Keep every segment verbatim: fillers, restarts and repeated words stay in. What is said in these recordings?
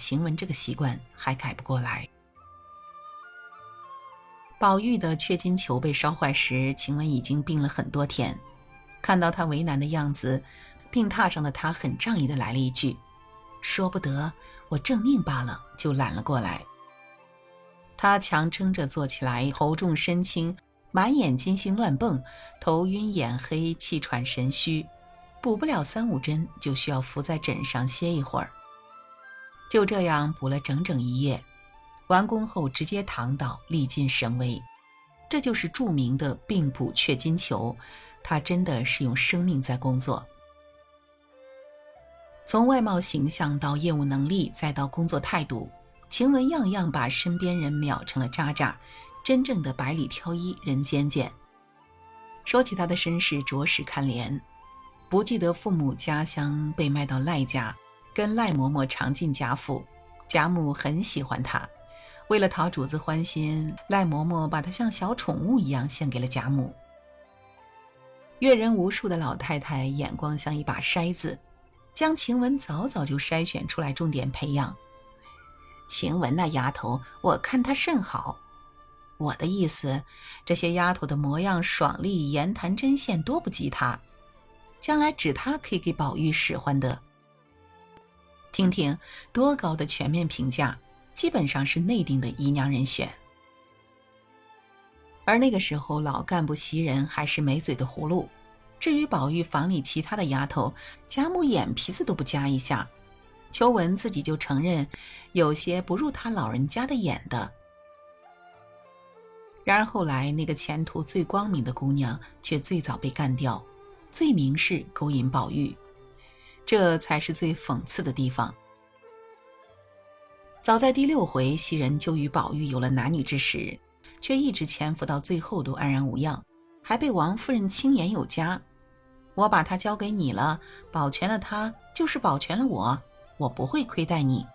晴雯这个习惯还改不过来。宝玉的缺金球被烧坏时，晴雯已经病了很多天，看到他为难的样子，病榻上的他很仗义地来了一句：说不得，我正命罢了，就揽了过来。他强撑着坐起来，头重身轻，满眼金星乱蹦，头晕眼黑，气喘神虚，补不了三五针就需要伏在枕上歇一会儿。就这样补了整整一夜，完工后直接躺倒，力尽神微。这就是著名的病补缺金球，他真的是用生命在工作。从外貌形象到业务能力，再到工作态度，晴雯样样把身边人秒成了渣渣，真正的百里挑一，人间见。说起他的身世，着实堪怜。不记得父母家乡，被卖到赖家，跟赖嬷嬷常进贾府，贾母很喜欢他，为了讨主子欢心，赖嬷嬷把他像小宠物一样献给了贾母。阅人无数的老太太眼光像一把筛子，将晴雯早早就筛选出来，重点培养。晴雯那丫头，我看她甚好。我的意思，这些丫头的模样爽利，言谈针线多不及她，将来只她可以给宝玉使唤的。听听多高的全面评价，基本上是内定的姨娘人选。而那个时候老干部袭人还是没嘴的葫芦，至于宝玉房里其他的丫头，贾母眼皮子都不夹一下，秋纹自己就承认有些不入他老人家的眼的。然而后来那个前途最光明的姑娘却最早被干掉，罪名是勾引宝玉，这才是最讽刺的地方。早在第六回，袭人就与宝玉有了男女之实，却一直潜伏到最后都安然无恙，还被王夫人轻言有加。我把他交给你了，保全了他，就是保全了我，我不会亏待你。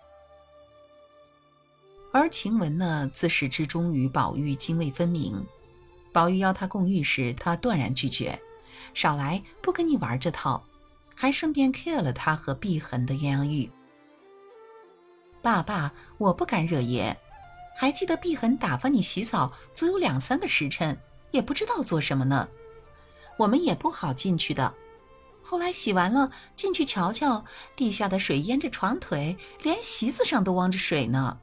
而晴雯呢，自始至终与宝玉泾渭分明。宝玉邀她共浴时，她断然拒绝，少来，不跟你玩这套，还顺便 care 了他和碧痕的鸳鸯浴。爸爸，我不敢惹爷，还记得碧痕打发你洗澡足有两三个时辰，也不知道做什么呢，我们也不好进去的。后来洗完了进去瞧瞧，地下的水淹着床腿，连席子上都汪着水呢。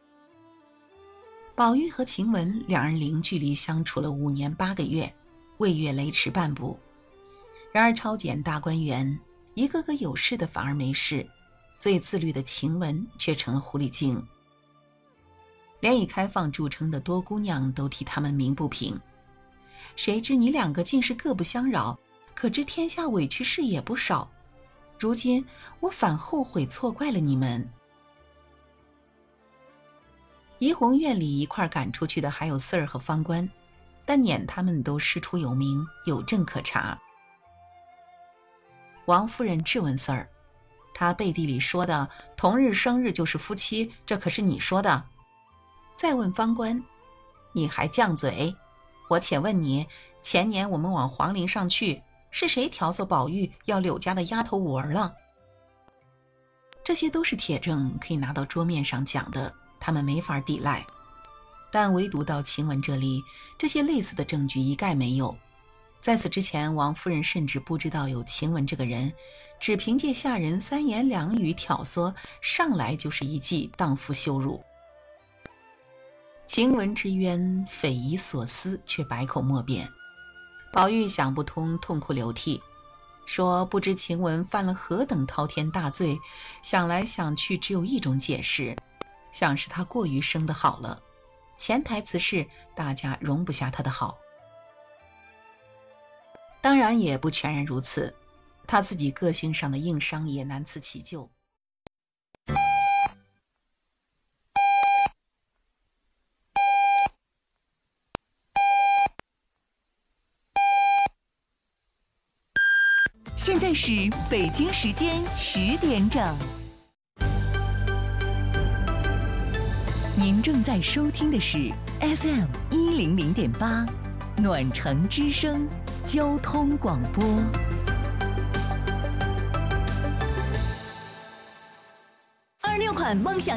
宝玉和晴雯两人零距离相处了五年八个月，未越雷池半步。然而超检大观园，一个个有事的反而没事，最自律的晴雯却成了狐狸精。连以开放著称的多姑娘都替他们鸣不平。谁知你两个竟是各不相扰，可知天下委屈事也不少，如今我反后悔错怪了你们。怡红院里一块赶出去的还有四儿和方官，但撵他们都师出有名，有证可查。王夫人质问四儿，他背地里说的同日生日就是夫妻，这可是你说的。再问方官，你还犟嘴？我且问你，前年我们往皇陵上去，是谁挑唆宝玉要柳家的丫头五儿了？这些都是铁证，可以拿到桌面上讲的，他们没法抵赖。但唯独到晴雯这里，这些类似的证据一概没有。在此之前，王夫人甚至不知道有晴雯这个人，只凭借下人三言两语挑唆，上来就是一记荡妇羞辱。晴雯之冤，匪夷所思，却百口莫辩。宝玉想不通，痛哭流涕，说不知晴雯犯了何等滔天大罪，想来想去只有一种解释，像是她过于生得好了，潜台词是大家容不下她的好。当然也不全然如此，她自己个性上的硬伤也难辞其咎。 现在是北京时间十点整，您正在收听的是 F M 一零零点八暖城之声交通广播。二六款梦想